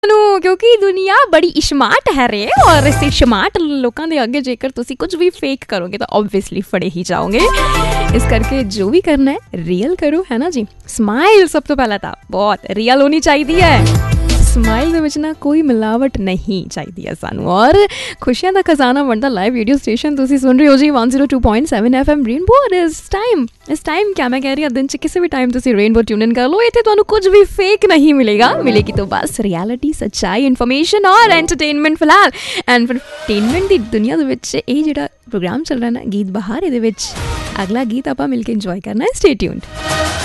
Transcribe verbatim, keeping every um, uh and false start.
ਨੂੰ ਕਿਉਂਕਿ ਦੁਨੀਆ ਬੜੀ ਸਮਾਰਟ ਹੈ ਰੇ ਔਰ ਇਸੇ ਸਮਾਰਟ ਲੋਕਾਂ ਦੇ ਅੱਗੇ ਜੇਕਰ ਤੁਸੀਂ ਕੁਝ ਵੀ ਫੇਕ ਕਰੋਗੇ ਤਾਂ ਓਬਵੀਅਸਲੀ ਫੜੇ ਹੀ ਜਾਓਗੇ। ਇਸ ਕਰਕੇ ਜੋ ਵੀ ਕਰਨਾ ਹੈ ਰੀਅਲ ਕਰੋ, ਹੈ ਨਾ ਜੀ। ਸਮਾਈਲ ਸਭ ਤੋਂ ਪਹਿਲਾਂ ਤਾਂ ਬਹੁਤ ਰੀਅਲ ਹੋਣੀ ਚਾਹੀਦੀ ਹੈ। ਸਮਾਈਲ ਦੇ ਵਿੱਚ ਨਾ ਕੋਈ ਮਿਲਾਵਟ ਨਹੀਂ ਚਾਹੀਦੀ ਹੈ ਸਾਨੂੰ। ਔਰ ਖੁਸ਼ੀਆਂ ਦਾ ਖਜ਼ਾਨਾ ਬਣਦਾ ਲਾਈਵ ਰੇਡੀਓ ਸਟੇਸ਼ਨ ਤੁਸੀਂ ਸੁਣ ਰਹੇ ਹੋ ਜੀ one oh two point seven F M rainbow. ਇਸ ਟਾਈਮ ਇਸ ਟਾਈਮ ਕਿਆ ਮੈਂ ਕਹਿ ਰਹੀ ਹਾਂ, ਦਿਨ 'ਚ ਕਿਸੇ ਵੀ ਟਾਈਮ ਤੁਸੀਂ ਰੇਨਬੋ ਟਿਊਨ ਇਨ ਕਰ ਲਓ। ਇੱਥੇ ਤੁਹਾਨੂੰ ਕੁਝ ਵੀ ਫੇਕ ਨਹੀਂ ਮਿਲੇਗਾ, ਮਿਲੇਗੀ ਤਾਂ ਬਸ ਰਿਐਲਿਟੀ, ਸੱਚਾਈ, ਇਨਫੋਰਮੇਸ਼ਨ ਔਰ ਐਂਟਰਟੇਨਮੈਂਟ ਫਿਲਹਾਲ। ਐਂਟਰਟੇਨਮੈਂਟ ਦੀ ਦੁਨੀਆ ਦੇ ਵਿੱਚ ਇਹ ਜਿਹੜਾ ਪ੍ਰੋਗਰਾਮ ਚੱਲ ਰਿਹਾ ਨਾ ਗੀਤ ਬਹਾਰ, ਇਹਦੇ ਵਿੱਚ ਅਗਲਾ ਗੀਤ ਆਪਾਂ ਮਿਲ ਕੇ ਇੰਜੋਏ ਕਰਨਾ ਹੈ। Stay tuned.